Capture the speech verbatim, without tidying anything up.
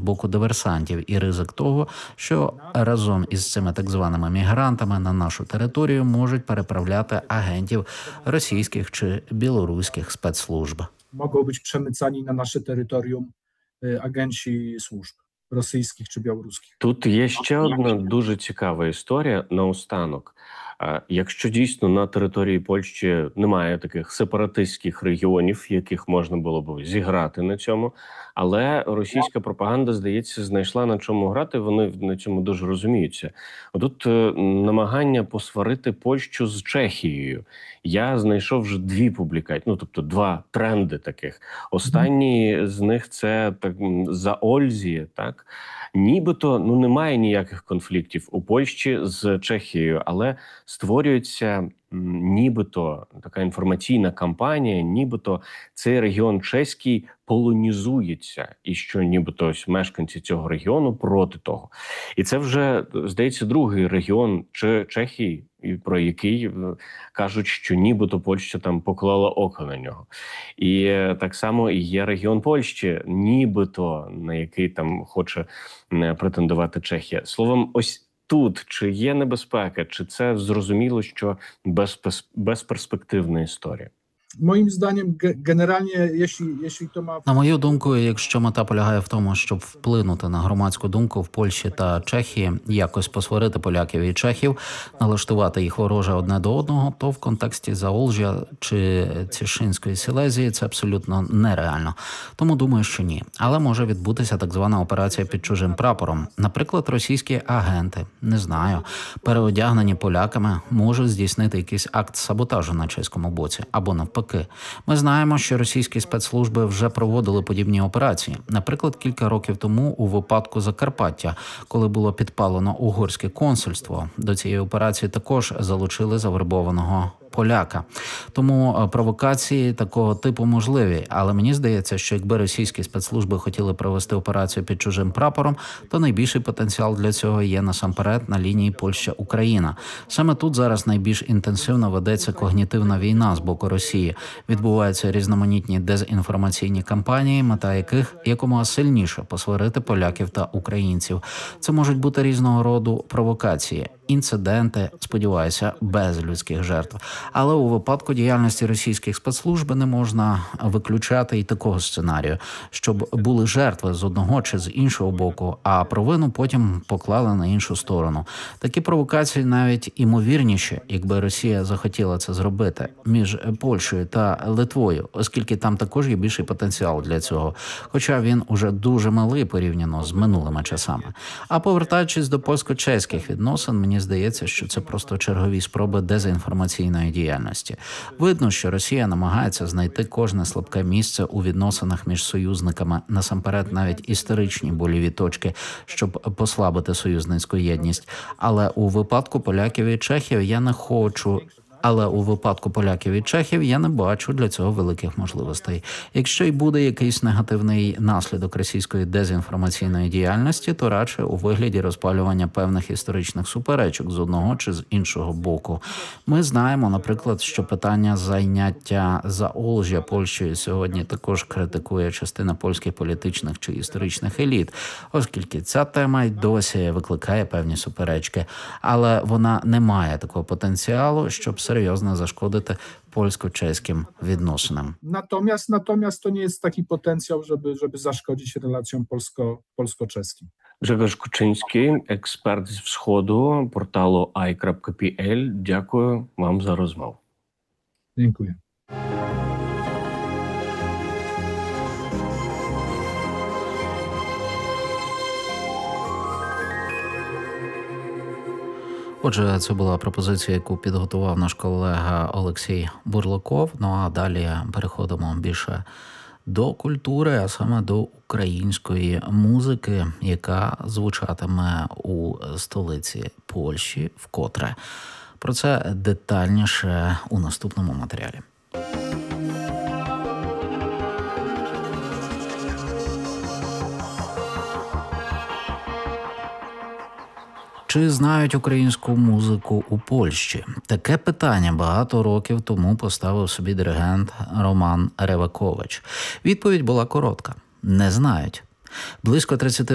боку диверсантів і ризик того, що разом із цими так званими мігрантами на нашу територію можуть переправляти агентів російських чи білоруських спецслужб. Mogą być przemycani na nasze terytorium y, agenci służb rosyjskich czy białoruskich. Тут є ще одна дуже цікава історія наостанок. А, Якщо дійсно на території Польщі немає таких сепаратистських регіонів, яких можна було б зіграти на цьому, але російська пропаганда, здається, знайшла на чому грати, вони на цьому дуже розуміються. Отут е, намагання посварити Польщу з Чехією. Я знайшов вже дві публікації, ну тобто два тренди таких. Останній з них це так за Ользі, так? Нібито ну немає ніяких конфліктів у Польщі з Чехією, але створюється м, нібито така інформаційна кампанія, нібито цей регіон чеський полонізується, і що нібито ось мешканці цього регіону проти того. І це вже, здається, другий регіон Ч- Чехії, і про який е, кажуть, що нібито Польща там поклала око на нього. І е, так само і є регіон Польщі, нібито на який там хоче е, претендувати Чехія. Словом, ось тут чи є небезпека, чи це зрозуміло, що безпес- безперспективна історія? Moim zdaniem ge- generalnie, jeśli, jeśli to ma На мою думку, якщо мета полягає в тому, щоб вплинути на громадську думку в Польщі та Чехії, якось посварити поляків і чехів, налаштувати їх вороже одне до одного, то в контексті Заолжя чи Цішинської Сілезії це абсолютно нереально. Тому думаю, що ні. Але може відбутися так звана операція під чужим прапором. Наприклад, російські агенти, не знаю, переодягнені поляками, можуть здійснити якийсь акт саботажу на чеському боці або навпаки. Ми знаємо, що російські спецслужби вже проводили подібні операції. Наприклад, кілька років тому у випадку Закарпаття, коли було підпалено угорське консульство, до цієї операції також залучили завербованого поляка. Тому е, провокації такого типу можливі. Але мені здається, що якби російські спецслужби хотіли провести операцію під чужим прапором, то найбільший потенціал для цього є насамперед на лінії Польща-Україна. Саме тут зараз найбільш інтенсивно ведеться когнітивна війна з боку Росії. Відбуваються різноманітні дезінформаційні кампанії, мета яких якомога сильніше посварити поляків та українців. Це можуть бути різного роду провокації, інциденти, сподіваюся, без людських жертв. Але у випадку діяльності російських спецслужб не можна виключати і такого сценарію, щоб були жертви з одного чи з іншого боку, а провину потім поклали на іншу сторону. Такі провокації навіть імовірніші, якби Росія захотіла це зробити, між Польщею та Литвою, оскільки там також є більший потенціал для цього, хоча він уже дуже малий порівняно з минулими часами. А повертаючись до польсько-чеських відносин, мені здається, що це просто чергові спроби дезінформаційної діяльності. Видно, що Росія намагається знайти кожне слабке місце у відносинах між союзниками, насамперед навіть історичні боліві точки, щоб послабити союзницьку єдність. Але у випадку поляків і чехів я не хочу... Але у випадку поляків і чехів я не бачу для цього великих можливостей. Якщо й буде якийсь негативний наслідок російської дезінформаційної діяльності, то радше у вигляді розпалювання певних історичних суперечок з одного чи з іншого боку. Ми знаємо, наприклад, що питання зайняття Заолжя Польщею сьогодні також критикує частина польських політичних чи історичних еліт, оскільки ця тема й досі викликає певні суперечки. Але вона не має такого потенціалу, щоб серйозно зашкодити польсько-чеським відносинам. Natomiast, natomiast to nie jest taki potencjał, żeby, żeby zaszkodzić relacjom polsko, polsko-czeskim. Grzegorz Kuczyński, експерт з Всходу, порталу ай крапка пі ел. Дякую вам за розмову. Dziękuję. Отже, це була пропозиція, яку підготував наш колега Олексій Бурлаков. Ну а далі переходимо більше до культури, а саме до української музики, яка звучатиме у столиці Польщі вкотре. Про це детальніше у наступному матеріалі. Чи знають українську музику у Польщі? Таке питання багато років тому поставив собі диригент Роман Ревакович. Відповідь була коротка – не знають. Близько тридцять